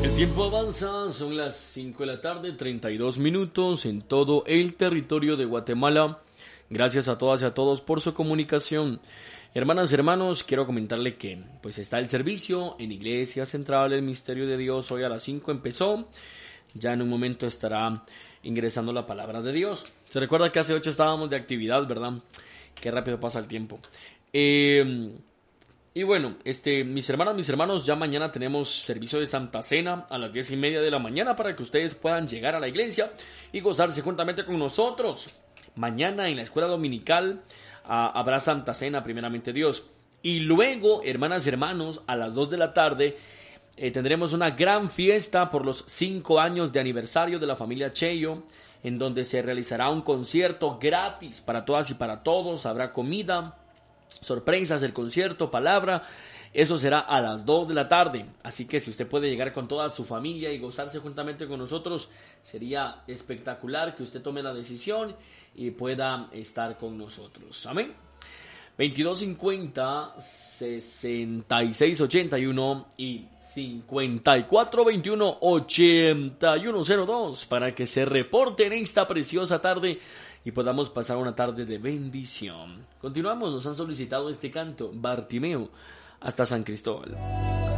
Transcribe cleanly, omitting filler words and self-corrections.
El tiempo avanza, son las 5 de la tarde, 32 minutos en todo el territorio de Guatemala. Gracias a todas y a todos por su comunicación. Hermanas, hermanos, quiero comentarle que pues está el servicio en Iglesia Central del Misterio de Dios. Hoy a las 5 empezó. Ya en un momento estará ingresando la palabra de Dios. Se recuerda que hace 8 estábamos de actividad, ¿verdad? Qué rápido pasa el tiempo. Y bueno, mis hermanas, mis hermanos, ya mañana tenemos servicio de Santa Cena a las 10:30 de la mañana para que ustedes puedan llegar a la iglesia y gozarse juntamente con nosotros. Mañana en la escuela dominical habrá Santa Cena, primeramente Dios. Y luego, hermanas, hermanos, a las 2 de la tarde tendremos una gran fiesta por los 5 años de aniversario de la familia Cheyo, en donde se realizará un concierto gratis para todas y para todos. Habrá comida, sorpresas, el concierto, palabra. Eso será a las 2 de la tarde. Así que si usted puede llegar con toda su familia y gozarse juntamente con nosotros, sería espectacular que usted tome la decisión y pueda estar con nosotros. Amén. 2250 6681 y 5421 8102 para que se reporten esta preciosa tarde y podamos pasar una tarde de bendición. Continuamos, nos han solicitado este canto, Bartimeo, hasta San Cristóbal.